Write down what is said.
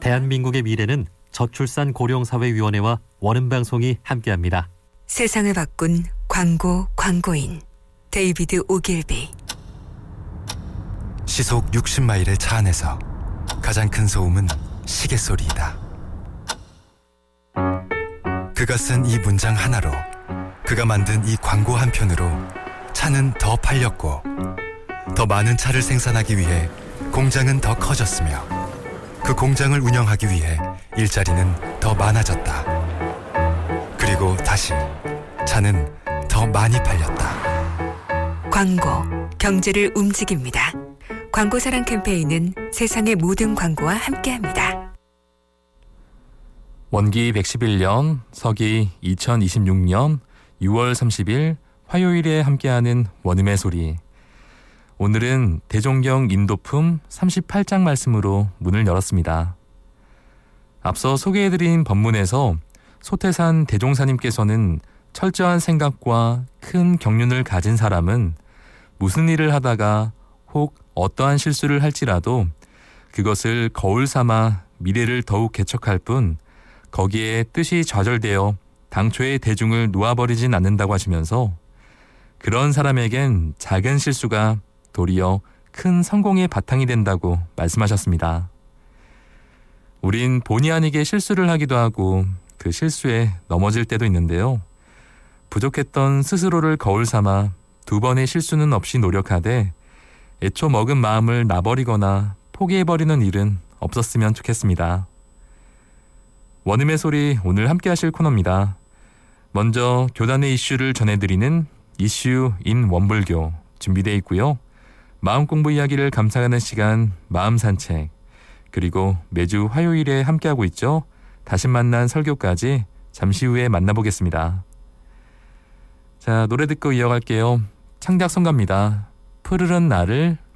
대한민국의 미래는 저출산 고령사회위원회와 원음방송이 함께합니다. 세상을 바꾼 광고인 데이비드 오길비. 시속 60마일의 차 안에서 가장 큰 소음은 시계 소리이다. 그가 쓴 이 문장 하나로, 그가 만든 이 광고 한 편으로 차는 더 팔렸고, 더 많은 차를 생산하기 위해 공장은 더 커졌으며, 그 공장을 운영하기 위해 일자리는 더 많아졌다. 그리고 다시 차는 더 많이 팔렸다. 광고, 경제를 움직입니다. 광고사랑 캠페인은 세상의 모든 광고와 함께합니다. 원기 111년, 서기 2026년 6월 30일 화요일에 함께하는 원음의 소리. 오늘은 대종경 인도품 38장 말씀으로 문을 열었습니다. 앞서 소개해드린 법문에서 소태산 대종사님께서는 철저한 생각과 큰 경륜을 가진 사람은 무슨 일을 하다가 혹 어떠한 실수를 할지라도 그것을 거울 삼아 미래를 더욱 개척할 뿐 거기에 뜻이 좌절되어 당초의 대중을 놓아버리진 않는다고 하시면서 그런 사람에겐 작은 실수가 도리어 큰 성공의 바탕이 된다고 말씀하셨습니다. 우린 본의 아니게 실수를 하기도 하고 그 실수에 넘어질 때도 있는데요. 부족했던 스스로를 거울 삼아 두 번의 실수는 없이 노력하되 애초 먹은 마음을 놔버리거나 포기해버리는 일은 없었으면 좋겠습니다. 원음의 소리, 오늘 함께 하실 코너입니다. 먼저 교단의 이슈를 전해드리는 이슈 인 원불교 준비되어 있고요. 마음 공부 이야기를 감상하는 시간 마음 산책, 그리고 매주 화요일에 함께하고 있죠. 다시 만난 설교까지 잠시 후에 만나보겠습니다. 자, 노래 듣고 이어갈게요. 창작성가입니다. 푸르른 나를